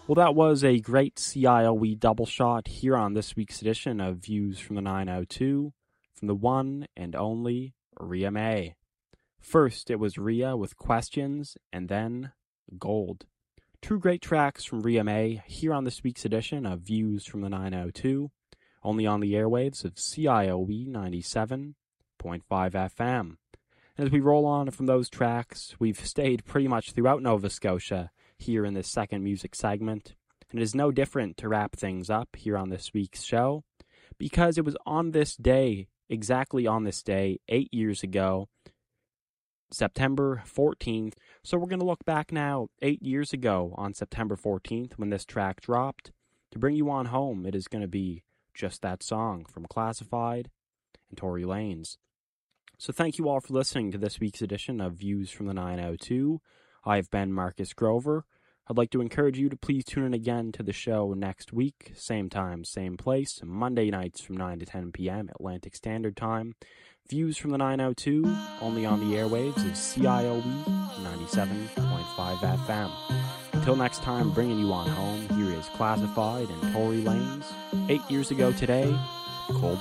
Well, that was a great CIOE double shot here on this week's edition of Views from the 902 from the one and only Ria May. First, it was Ria with Questions, and then Gold. Two great tracks from Ria May here on this week's edition of Views from the 902, only on the airwaves of CIOE 97.5 FM. And as we roll on from those tracks, we've stayed pretty much throughout Nova Scotia here in this second music segment, and it is no different to wrap things up here on this week's show, because it was on this day, exactly on this day, 8 years ago, September 14th. So we're going to look back now 8 years ago on September 14th when this track dropped. To bring you on home, it is going to be Just That Song from Classified and Tory Lanez. So thank you all for listening to this week's edition of Views from the 902. I've been Marcus Grover. I'd like to encourage you to please tune in again to the show next week, same time, same place, Monday nights from 9 to 10 p.m. Atlantic Standard Time. Views from the 902, only on the airwaves of CIOE 97.5 FM. Until next time, bringing you on home, here is Classified and Tory Lanez. 8 years ago today, Cold